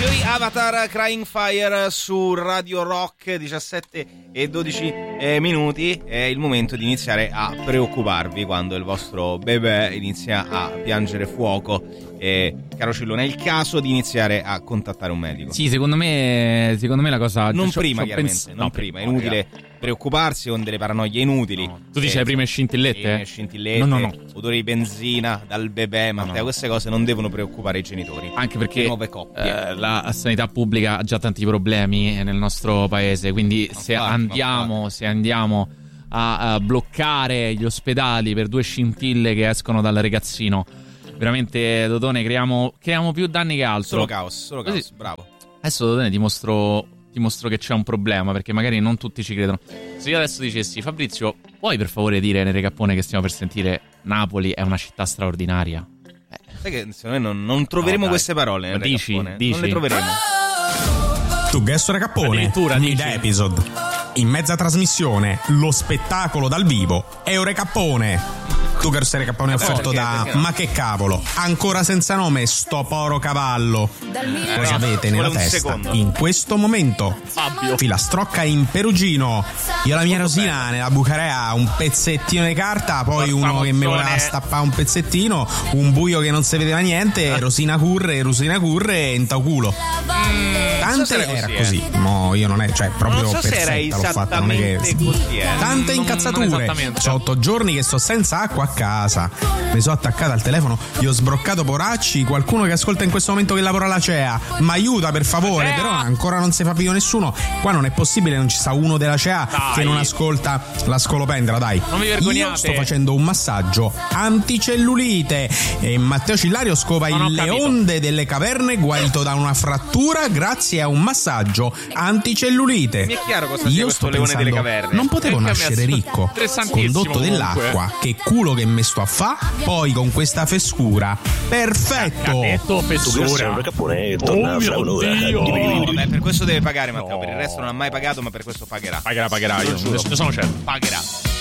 Theory, Avatar, Crying Fire su Radio Rock, 17:12 È il momento di iniziare a preoccuparvi quando il vostro bebè inizia a piangere fuoco. Caro Cillone, è il caso di iniziare a contattare un medico. Sì, secondo me la cosa... Non prima, chiaramente, non prima. È inutile preoccuparsi con delle paranoie inutili. No. Tu dici le prime scintillette? Prime scintillette, no. odore di benzina dal bebè, Matteo, queste cose non devono preoccupare i genitori. Anche perché le nuove coppie. La sanità pubblica ha già tanti problemi nel nostro paese, quindi se andiamo a bloccare gli ospedali per 2 scintille che escono dal ragazzino, veramente, Dodone, creiamo più danni che altro. Solo caos, bravo. Adesso, Dodone, ti mostro che c'è un problema, perché magari non tutti ci credono. Se io adesso dicessi: Fabrizio, puoi per favore dire nel recappone che stiamo per sentire Napoli è una città straordinaria? Sai che secondo me non troveremo queste parole nel dici? Non le troveremo. Tu Gesso Recappone, Mid Episode. In mezza trasmissione, lo spettacolo dal vivo è un recappone. Tu Gesso Recappone foto da ma che cavolo, ancora senza nome sto poro cavallo. Cosa avete nella testa? In questo momento Fabio Filastrocca in Perugino. Io la mia Rosina nella bucarea, un pezzettino di carta, poi uno che mi voleva stappare un pezzettino, un buio che non si vedeva niente, Rosina curre e in tau culo. Tante era così. No, io non è, cioè proprio non so perfetta se era l'ho fatta, non è che così, tante incazzature. Sono 8 giorni che sto senza acqua a casa. Mi sono attaccata al telefono, gli ho sbroccato poracci, qualcuno che ascolta in questo momento che lavora alla CEA, ma aiuta per favore, però ancora non si fa più nessuno. Qua non è possibile, non ci sta uno della CEA che non ascolta la scolopendra, dai. Non vi vergognate. Io sto facendo un massaggio anticellulite e Matteo Cillario scova le onde delle caverne guarito da una frattura grazie a un massaggio anticellulite. Mi è chiaro cosa io sto leone delle pensando, caverne. non potevo nascere ricco, condotto dell'acqua, che culo che me sto a fa, poi con questa fessura. Perfetto. Detto fessura. Beh, per questo deve pagare, Matteo. Per il resto non ha mai pagato, ma per questo pagherà. Pagherà, io sono certo. Pagherà.